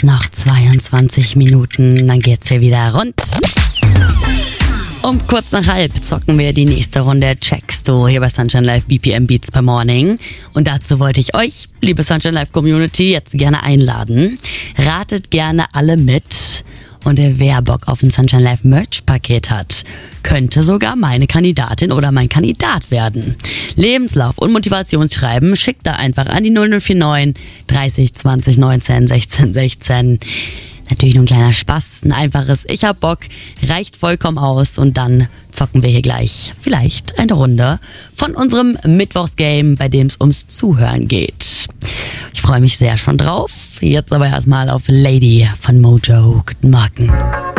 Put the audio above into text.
Noch 22 Minuten, dann geht's hier wieder rund. Um kurz nach halb zocken wir die nächste Runde Checkst du hier bei Sunshine Live BPM Beats per Morning. Und dazu wollte ich euch, liebe Sunshine Live Community, jetzt gerne einladen. Ratet gerne alle mit. Und wer Bock auf ein Sunshine Live Merch-Paket hat, könnte sogar meine Kandidatin oder mein Kandidat werden. Lebenslauf und Motivationsschreiben schickt da einfach an die 0049 30 20 19 16 16. Natürlich nur ein kleiner Spaß, ein einfaches Ich hab Bock, reicht vollkommen aus und dann zocken wir hier gleich vielleicht eine Runde von unserem Mittwochsgame, bei dem es ums Zuhören geht. Ich freue mich sehr schon drauf. Jetzt aber erstmal auf Lady von Mojo. Guten Morgen.